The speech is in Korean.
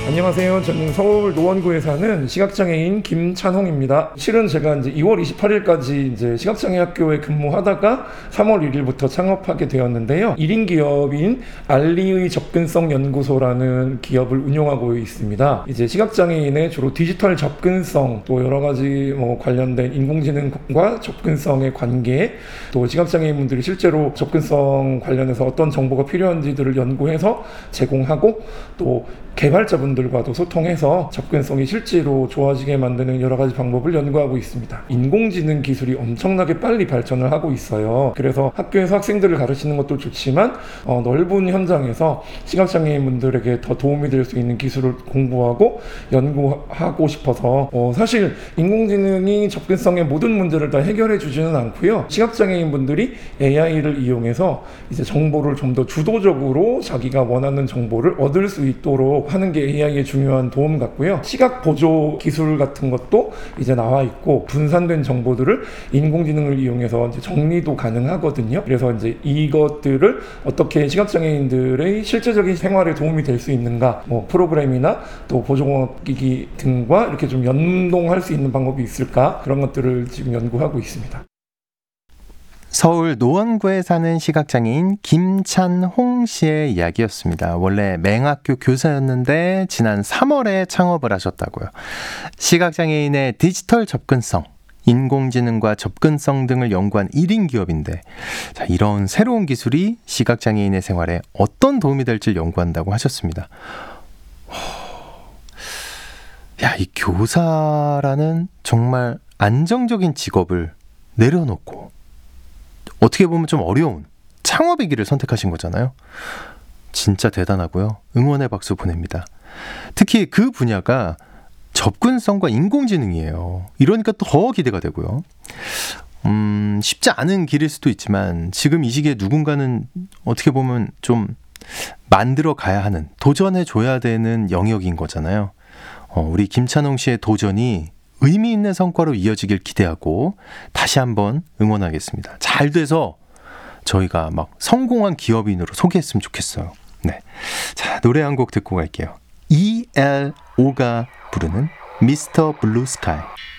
안녕하세요. 저는 서울 노원구에 사는 시각장애인 김찬홍입니다. 실은 제가 이제 2월 28일까지 이제 시각장애 학교에 근무하다가 3월 1일부터 창업하게 되었는데요. 1인 기업인 알리의 접근성 연구소라는 기업을 운영하고 있습니다. 이제 시각장애인의 주로 디지털 접근성, 또 여러 가지 관련된 인공지능과 접근성의 관계, 또 시각장애인분들이 실제로 접근성 관련해서 어떤 정보가 필요한지들을 연구해서 제공하고, 또 개발자분들과도 소통해서 접근성이 실제로 좋아지게 만드는 여러 가지 방법을 연구하고 있습니다. 인공지능 기술이 엄청나게 빨리 발전을 하고 있어요. 그래서 학교에서 학생들을 가르치는 것도 좋지만 넓은 현장에서 시각장애인분들에게 더 도움이 될 수 있는 기술을 공부하고 연구하고 싶어서 사실 인공지능이 접근성의 모든 문제를 다 해결해 주지는 않고요. 시각장애인분들이 AI를 이용해서 이제 정보를 좀 더 주도적으로 자기가 원하는 정보를 얻을 수 있도록 하는 게 AI의 중요한 도움 같고요. 시각 보조 기술 같은 것도 이제 나와 있고, 분산된 정보들을 인공지능을 이용해서 이제 정리도 가능하거든요. 그래서 이제 이것들을 어떻게 시각장애인들의 실제적인 생활에 도움이 될 수 있는가, 프로그램이나 또 보조공학기기 등과 이렇게 좀 연동할 수 있는 방법이 있을까, 그런 것들을 지금 연구하고 있습니다. 서울 노원구에 사는 시각장애인 김찬홍 씨의 이야기였습니다. 원래 맹학교 교사였는데 지난 3월에 창업을 하셨다고요. 시각장애인의 디지털 접근성, 인공지능과 접근성 등을 연구한 1인 기업인데, 자, 이런 새로운 기술이 시각장애인의 생활에 어떤 도움이 될지 연구한다고 하셨습니다. 야, 이 교사라는 정말 안정적인 직업을 내려놓고 어떻게 보면 좀 어려운 창업의 길을 선택하신 거잖아요. 진짜 대단하고요. 응원의 박수 보냅니다. 특히 그 분야가 접근성과 인공지능이에요. 이러니까 더 기대가 되고요. 쉽지 않은 길일 수도 있지만 지금 이 시기에 누군가는 어떻게 보면 좀 만들어 가야 하는, 도전해 줘야 되는 영역인 거잖아요. 우리 김찬홍 씨의 도전이 의미 있는 성과로 이어지길 기대하고 다시 한번 응원하겠습니다. 잘 돼서 저희가 막 성공한 기업인으로 소개했으면 좋겠어요. 네. 자, 노래 한 곡 듣고 갈게요. ELO가 부르는 미스터 블루 스카이.